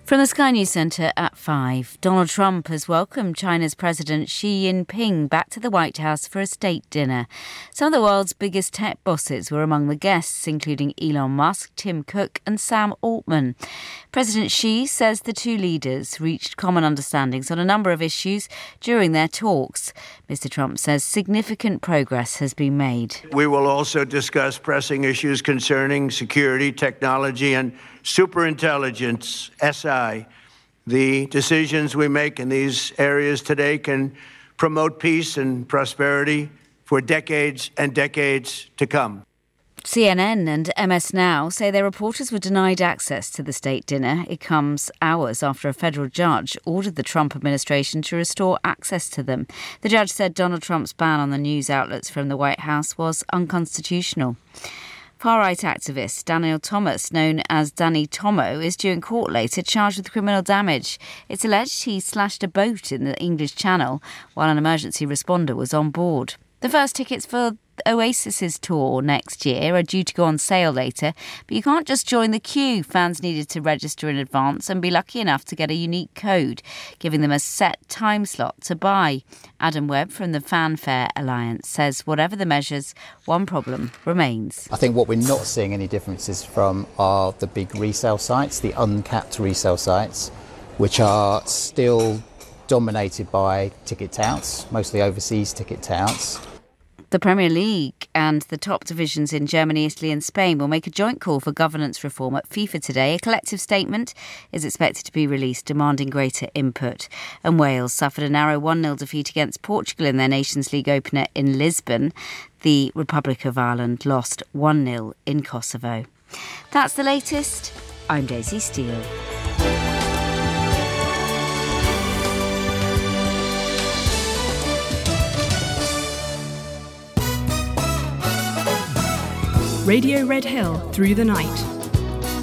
From the Sky News Centre at 5, Donald Trump has welcomed China's President Xi Jinping back to the White House for a state dinner. Some of the world's biggest tech bosses were among the guests, including Elon Musk, Tim Cook and Sam Altman. President Xi says the two leaders reached common understandings on a number of issues during their talks. Mr. Trump says significant progress has been made. We will also discuss pressing issues concerning security, technology and superintelligence, SI. The decisions we make in these areas today can promote peace and prosperity for decades and decades to come. CNN and MS Now say their reporters were denied access to the state dinner. It comes hours after a federal judge ordered the Trump administration to restore access to them. The judge said Donald Trump's ban on the news outlets from the White House was unconstitutional. Far-right activist Daniel Thomas, known as Danny Tomo, is due in court later charged with criminal damage. It's alleged he slashed a boat in the English Channel while an emergency responder was on board. The first tickets for Oasis's tour next year are due to go on sale later, but you can't just join the queue. Fans needed to register in advance and be lucky enough to get a unique code, giving them a set time slot to buy. Adam Webb from the Fanfare Alliance says whatever the measures, one problem remains. I think what we're not seeing any differences from are the big resale sites, the uncapped resale sites, which are still dominated by ticket touts, mostly overseas ticket touts. The Premier League and the top divisions in Germany, Italy and Spain will make a joint call for governance reform at FIFA today. A collective statement is expected to be released demanding greater input. And Wales suffered a narrow 1-0 defeat against Portugal in their Nations League opener in Lisbon. The Republic of Ireland lost 1-0 in Kosovo. That's the latest. I'm Daisy Steele. Radio Red Hill through the night.